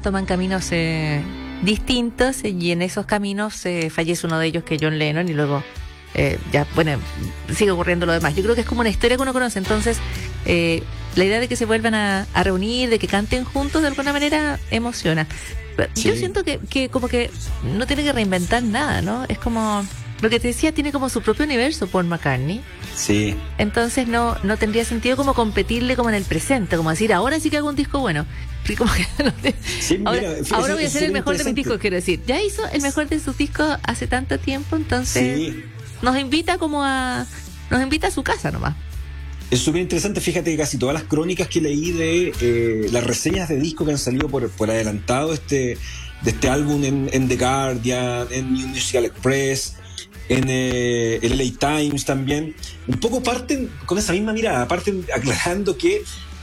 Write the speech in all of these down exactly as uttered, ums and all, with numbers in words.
toman caminos eh, distintos, y en esos caminos eh, fallece uno de ellos, que es John Lennon, y luego eh, ya, bueno, sigue ocurriendo lo demás. Yo creo que es como una historia que uno conoce. Entonces, eh, la idea de que se vuelvan a, a reunir, de que canten juntos, de alguna manera emociona. Sí. Yo siento que, que como que no tiene que reinventar nada, ¿no? Es como lo que te decía, tiene como su propio universo Paul McCartney. Sí. Entonces no no tendría sentido como competirle como en el presente, como decir, ahora sí que hago un disco bueno. Como que, sí, ahora, mira, fíjate, ahora voy a hacer el mejor de mis discos, quiero decir. Ya hizo el mejor de sus discos hace tanto tiempo, entonces sí. nos invita como a nos invita a su casa nomás. Es súper interesante, fíjate que casi todas las crónicas que leí de eh, las reseñas de disco que han salido por, por adelantado este, de este álbum en, en The Guardian, en New Musical Express, en eh, el L A Times también, un poco parten con esa misma mirada, parten aclarando que,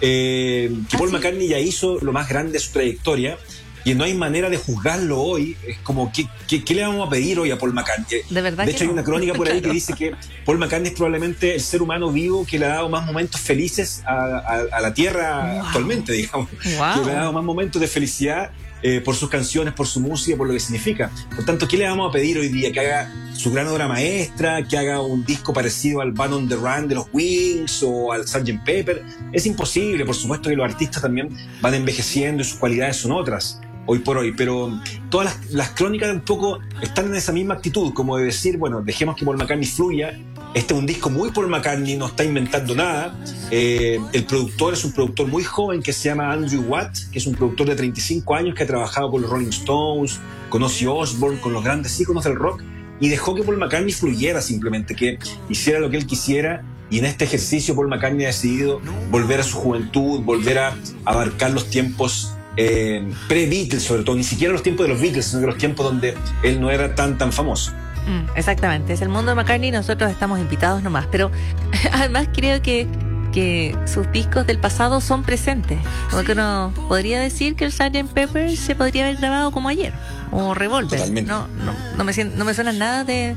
eh, que Paul ¿Ah, sí? McCartney ya hizo lo más grande de su trayectoria, y no hay manera de juzgarlo hoy. Es como, ¿qué, qué, qué le vamos a pedir hoy a Paul McCartney? De verdad. De hecho, que hay no. una crónica por ahí que dice que Paul McCartney es probablemente el ser humano vivo que le ha dado más momentos felices a, a, a la Tierra wow. actualmente, digamos. Wow. Que le ha dado más momentos de felicidad eh, por sus canciones, por su música, por lo que significa. Por tanto, ¿qué le vamos a pedir hoy día? Que haga su gran obra maestra, que haga un disco parecido al Band on the Run de los Wings o al sergeant Pepper. Es imposible. Por supuesto que los artistas también van envejeciendo y sus cualidades son otras hoy por hoy, pero todas las, las crónicas un poco están en esa misma actitud, como de decir, bueno, dejemos que Paul McCartney fluya. Este es un disco muy Paul McCartney, no está inventando nada. Eh, el productor es un productor muy joven que se llama Andrew Watt, que es un productor de treinta y cinco años que ha trabajado con los Rolling Stones, con Ozzy Osbourne, con los grandes íconos del rock, y dejó que Paul McCartney fluyera simplemente, que hiciera lo que él quisiera. Y en este ejercicio Paul McCartney ha decidido volver a su juventud, volver a abarcar los tiempos Eh, pre-Beatles, sobre todo, ni siquiera los tiempos de los Beatles, sino que los tiempos donde él no era tan tan famoso. Mm, exactamente, es el mundo de McCartney, nosotros estamos invitados nomás, pero además creo que, que sus discos del pasado son presentes, como que uno podría decir que el sergeant Pepper se podría haber grabado como ayer, o Revolver. Totalmente. No, no, no, me, no me suena nada de,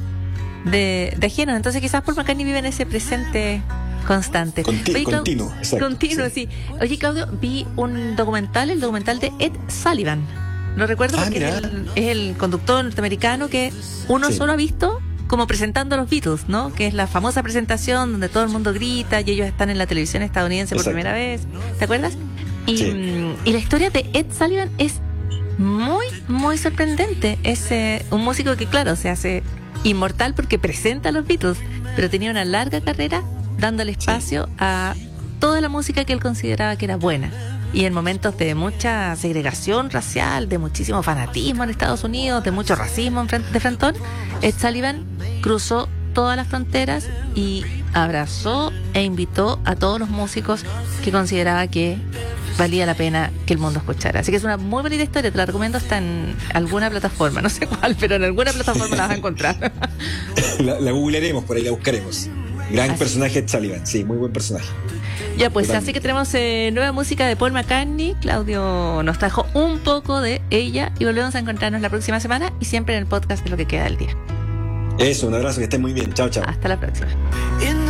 de, de ajeno, entonces quizás Paul McCartney vive en ese presente constante. Conti- Oye, Clau- continuo, exacto. Continuo, sí. sí. Oye, Claudio, vi un documental, el documental de Ed Sullivan. Lo recuerdo ah, porque es el, es el conductor norteamericano que uno sí. solo ha visto como presentando a los Beatles, ¿no? Que es la famosa presentación donde todo el mundo grita y ellos están en la televisión estadounidense por exacto. primera vez. ¿Te acuerdas? Y, sí. y la historia de Ed Sullivan es muy, muy sorprendente. Es eh, un músico que, claro, se hace inmortal porque presenta a los Beatles, pero tenía una larga carrera dándole espacio sí. a toda la música que él consideraba que era buena. Y en momentos de mucha segregación racial, de muchísimo fanatismo en Estados Unidos, de mucho racismo en frente, de frentón, Ed Sullivan cruzó todas las fronteras y abrazó e invitó a todos los músicos que consideraba que valía la pena que el mundo escuchara. Así que es una muy bonita historia, te la recomiendo, está en alguna plataforma, no sé cuál, pero en alguna plataforma la vas a encontrar. la, la googlearemos, por ahí la buscaremos. Gran así. Personaje Ed Sullivan, sí, muy buen personaje. Ya pues, Totalmente. Así que tenemos eh, nueva música de Paul McCartney. Claudio nos trajo un poco de ella y volvemos a encontrarnos la próxima semana y siempre en el podcast de Lo que queda del día. Eso, un abrazo, que estén muy bien. Chao, chao. Hasta la próxima.